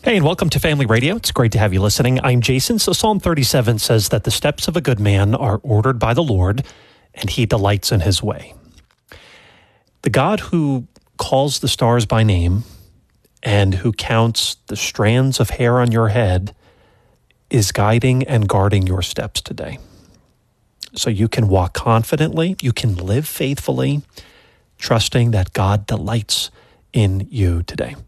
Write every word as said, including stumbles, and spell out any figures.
Hey, and welcome to Family Radio. It's great to have you listening. I'm Jason. So Psalm thirty-seven says that the steps of a good man are ordered by the Lord, and he delights in his way. The God who calls the stars by name and who counts the strands of hair on your head is guiding and guarding your steps today. So you can walk confidently, you can live faithfully, trusting that God delights in you today.